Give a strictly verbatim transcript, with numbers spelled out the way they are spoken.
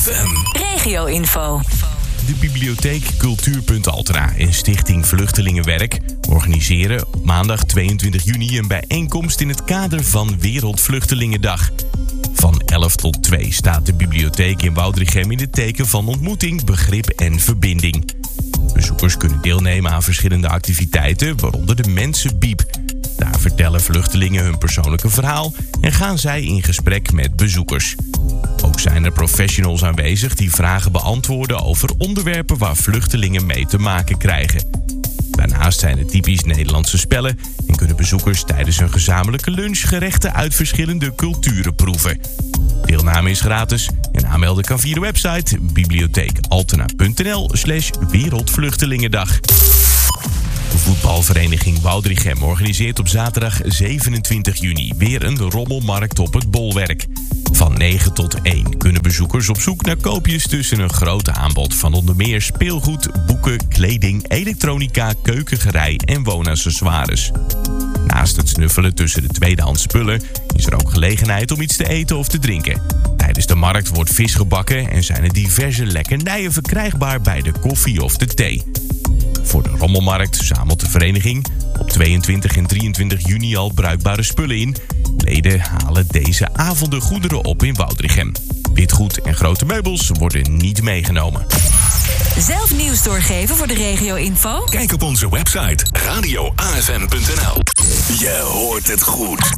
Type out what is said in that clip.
F M. Regio-info. De bibliotheek Cultuurpunt Altena en Stichting Vluchtelingenwerk organiseren op maandag tweeëntwintig juni een bijeenkomst in het kader van Wereldvluchtelingendag. Van elf tot twee staat de bibliotheek in Woudrichem in het teken van ontmoeting, begrip en verbinding. Bezoekers kunnen deelnemen aan verschillende activiteiten, waaronder de Mensenbiep. Daar vertellen vluchtelingen hun persoonlijke verhaal en gaan zij in gesprek met bezoekers. Ook zijn er professionals aanwezig die vragen beantwoorden over onderwerpen waar vluchtelingen mee te maken krijgen. Daarnaast zijn er typisch Nederlandse spellen en kunnen bezoekers tijdens een gezamenlijke lunch gerechten uit verschillende culturen proeven. Deelname is gratis en aanmelden kan via de website bibliotheekaltena.nl slash wereldvluchtelingendag. Voetbalvereniging Woudrichem organiseert op zaterdag zevenentwintig juni weer een rommelmarkt op het Bolwerk. Van negen tot één kunnen bezoekers op zoek naar koopjes tussen een groot aanbod van onder meer speelgoed, boeken, kleding, elektronica, keukengerei en woonaccessoires. Naast het snuffelen tussen de tweedehands spullen is er ook gelegenheid om iets te eten of te drinken. Tijdens de markt wordt vis gebakken en zijn er diverse lekkernijen verkrijgbaar bij de koffie of de thee. Voor de rommelmarkt zamelt de vereniging op tweeëntwintig en drieëntwintig juni al bruikbare spullen in. Leden halen deze avonden goederen op in Woudrichem. Witgoed en grote meubels worden niet meegenomen. Zelf nieuws doorgeven voor de regio-info? Kijk op onze website radio a f m punt n l. Je hoort het goed.